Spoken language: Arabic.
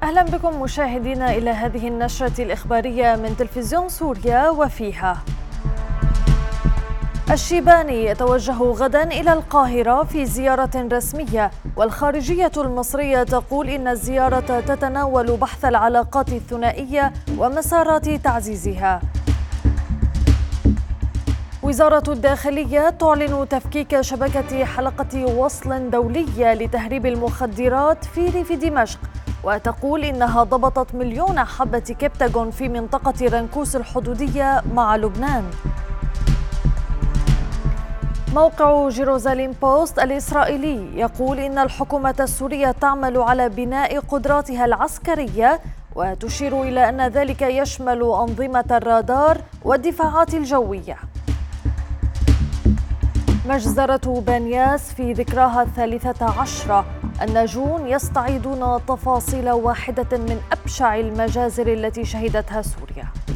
أهلا بكم مشاهدينا إلى هذه النشرة الإخبارية من تلفزيون سوريا، وفيها: الشيباني يتوجه غدا إلى القاهرة في زيارة رسمية، والخارجية المصرية تقول إن الزيارة تتناول بحث العلاقات الثنائية ومسارات تعزيزها. وزارة الداخلية تعلن تفكيك شبكة حلقة وصل دولية لتهريب المخدرات في ريف دمشق، وتقول إنها ضبطت 1,000,000 حبة كبتاغون في منطقة رنكوس الحدودية مع لبنان. موقع جيروزاليم بوست الإسرائيلي يقول إن الحكومة السورية تعمل على بناء قدراتها العسكرية، وتشير إلى أن ذلك يشمل أنظمة الرادار والدفاعات الجوية. مجزرة بانياس في ذكراها 13، الناجون يستعيدون تفاصيل واحدة من أبشع المجازر التي شهدتها سوريا.